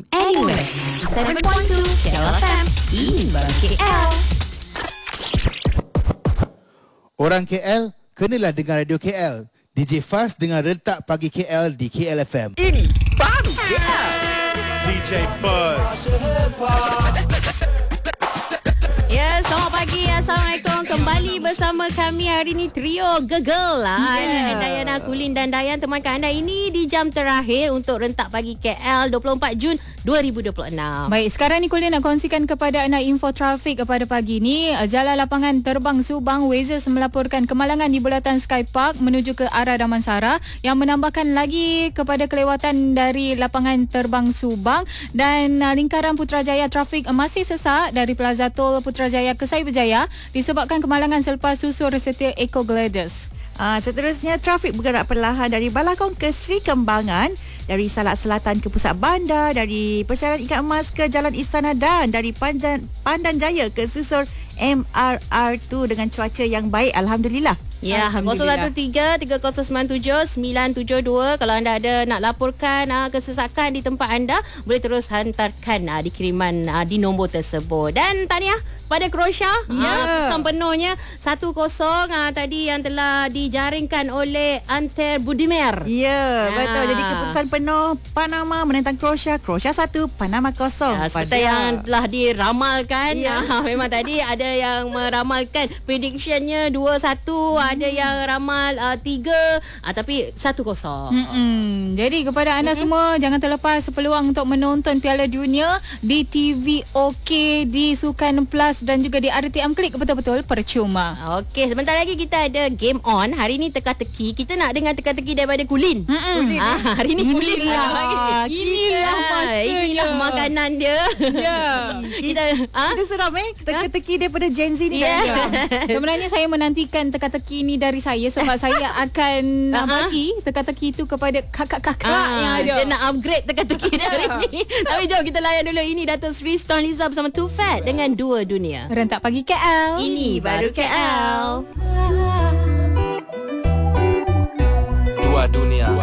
anywhere. 7.2 KLFM. Ini baru KL. Orang KL, kenalah dengan Radio KL. DJ Fast dengan Rentak Pagi KL di KLFM. Ini baru KL. DJ Buzz. Ya, selamat pagi. Assalamualaikum. Kembali bersama kami hari ini trio Gegel lah. Dayana, Kulin dan Dayan temankan anda ini di jam terakhir untuk Rentak Pagi KL 24 Jun 2026. Baik, sekarang ni Kulin nak kongsikan kepada anda info trafik pada pagi ni. Jalan lapangan terbang Subang, Wazers melaporkan kemalangan di bulatan Sky Park menuju ke arah Damansara yang menambahkan lagi kepada kelewatan dari lapangan terbang Subang dan lingkaran Putrajaya trafik masih sesak dari Plaza Tol Putrajaya ke Cyberjaya disebabkan kemalangan selepas susur setia Eco Glades. Seterusnya, trafik bergerak perlahan dari Balakong ke Sri Kembangan, dari Salak Selatan ke Pusat Bandar, dari Persiaran Ikan Emas ke Jalan Istana dan dari Pandan Jaya ke susur MRR2 dengan cuaca yang baik, Alhamdulillah. Ya, 013-3097-972. Kalau anda ada nak laporkan kesesakan di tempat anda, boleh terus hantarkan di kiriman di nombor tersebut. Dan tahniah pada Croatia, keputusan penuhnya 1-0 tadi yang telah dijaringkan oleh Ante Budimir. Ya, betul. Jadi keputusan penuh Panama menentang Croatia. Croatia 1, Panama 0. Seperti yang telah diramalkan. Memang tadi ada yang meramalkan predictionnya 2-1, ada yang ramal 3, tapi 1-0. Jadi kepada anda semua, jangan terlepas peluang untuk menonton Piala Dunia di TV OK, di Sukan Plus dan juga di RTM Klik. Betul-betul percuma. Okey, sebentar lagi kita ada game on. Hari ni teka-teki. Kita nak dengar teka-teki daripada Kulin. Kulin, hari ni Kulin inilah makanan dia. Kita seram teka-teki daripada Gen Z ni. Sebenarnya saya menantikan teka-teki ni dari saya sebab saya akan bagi teka-teki itu kepada kakak-kakak yang ada. Dia nak upgrade teka-teki dia hari ni. Tapi jom kita layan dulu. Ini Datuk Sri Stone Liza bersama Too Fat dengan Dua Dunia. Rentak Pagi KL. Ini baru KL.